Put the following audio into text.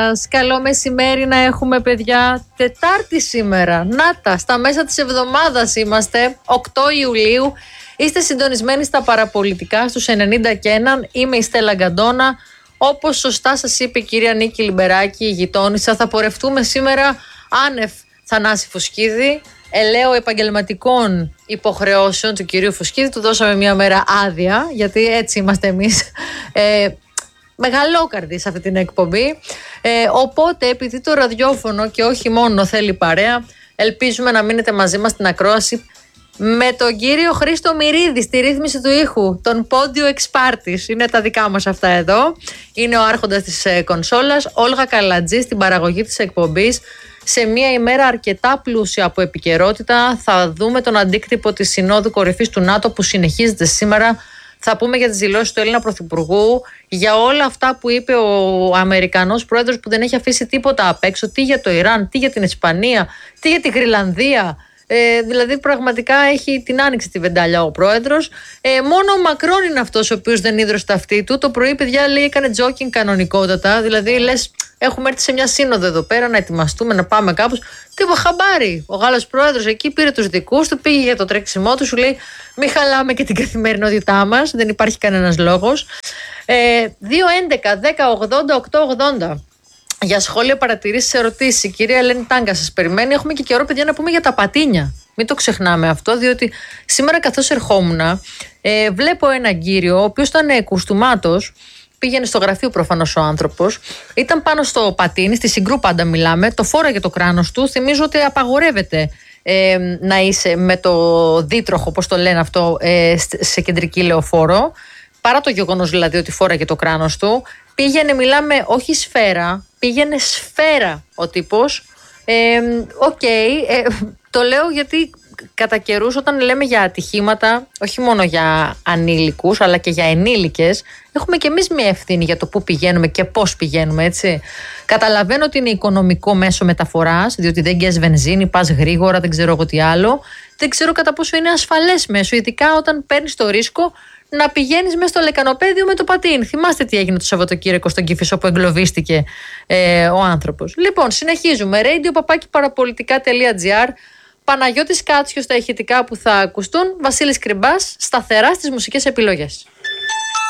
Καλό μεσημέρι να έχουμε, παιδιά. Τετάρτη σήμερα. Νάτα, στα μέσα της εβδομάδας είμαστε, 8 Ιουλίου. Είστε συντονισμένοι στα παραπολιτικά, στους 90+1. Είμαι η Στέλλα Γκαντόνα. Όπως σωστά σας είπε η κυρία Νίκη Λιμπεράκη, η γειτόνισσα, θα πορευτούμε σήμερα άνευ Θανάση Φουσκίδη, ελαίο επαγγελματικών υποχρεώσεων του κυρίου Φουσκίδη. Του δώσαμε μια μέρα άδεια, γιατί έτσι είμαστε εμείς. Μεγαλόκαρδη σε αυτή την εκπομπή. Οπότε, επειδή το ραδιόφωνο και όχι μόνο θέλει παρέα, ελπίζουμε να μείνετε μαζί μας στην ακρόαση με τον κύριο Χρήστο Μυρίδη στη ρύθμιση του ήχου, τον πόντιο εξπάρτης. Είναι τα δικά μας αυτά εδώ. Είναι ο άρχοντας της κονσόλας. Όλγα Καλατζή στην παραγωγή της εκπομπής. Σε μια ημέρα αρκετά πλούσια από επικαιρότητα θα δούμε τον αντίκτυπο της Συνόδου Κορυφής του ΝΑΤΟ που συνεχίζεται σήμερα. Θα πούμε για τις δηλώσεις του Έλληνα Πρωθυπουργού, για όλα αυτά που είπε ο Αμερικανός Πρόεδρος που δεν έχει αφήσει τίποτα απ' έξω, τι για το Ιράν, τι για την Ισπανία, τι για τη Γρυλανδία. Δηλαδή πραγματικά έχει την άνοιξη τη βεντάλια ο Πρόεδρος. Μόνο ο Μακρόν είναι αυτός ο οποίος δεν ίδρωσε τα αυτή του. Το πρωί, παιδιά, λέει, έκανε τζόκινγκ κανονικότατα. Δηλαδή λες, έχουμε έρθει σε μια σύνοδο εδώ πέρα να ετοιμαστούμε, να πάμε κάπως. Τίποτα χαμπάρι. Ο Γάλλος Πρόεδρος εκεί πήρε τους δικούς του, πήγε για το τρέξιμό του, σου λέει μην χαλάμε και την καθημερινότητά μας. Δεν υπάρχει κανένας λόγος. 2-11, 10-80, 8-80. Για σχόλια, παρατηρήσεις, ερωτήσεις. Η κυρία Ελένη Τάγκα σας περιμένει. Έχουμε και καιρό, παιδιά, να πούμε για τα πατίνια. Μην το ξεχνάμε αυτό, διότι σήμερα καθώς ερχόμουν, βλέπω έναν κύριο, ο οποίος ήταν κουστούμάτος. Πήγαινε στο γραφείο προφανώς ο άνθρωπος. Ήταν πάνω στο πατίνι, στη Συγκρού πάντα μιλάμε. Το φόραγε το κράνος του. Θυμίζω ότι απαγορεύεται να είσαι με το δίτροχο, όπως το λένε αυτό, σε κεντρική λεωφόρο. Παρά το γεγονός δηλαδή ότι φόραγε το κράνος του. Πήγαινε, μιλάμε, όχι σφαίρα, πήγαινε σφαίρα ο τύπος. Το λέω γιατί κατά καιρούς όταν λέμε για ατυχήματα, όχι μόνο για ανήλικους αλλά και για ενήλικες, έχουμε και εμείς μια ευθύνη για το πού πηγαίνουμε και πώς πηγαίνουμε, έτσι. Καταλαβαίνω ότι είναι οικονομικό μέσο μεταφοράς, διότι δεν γκες βενζίνη, πας γρήγορα, δεν ξέρω εγώ τι άλλο. Δεν ξέρω κατά πόσο είναι ασφαλές μέσο, ειδικά όταν παίρνεις το ρίσκο να πηγαίνεις μέσα στο λεκανοπέδιο με το πατίν. Θυμάστε τι έγινε το Σαββατοκύριακο στον Κηφισό που εγκλωβίστηκε ο άνθρωπος. Λοιπόν, συνεχίζουμε. radio@parapolitica.gr. Παναγιώτης Κάτσιος στα ηχητικά που θα ακουστούν. Βασίλης Κρυμπάς σταθερά στις μουσικές επιλογές.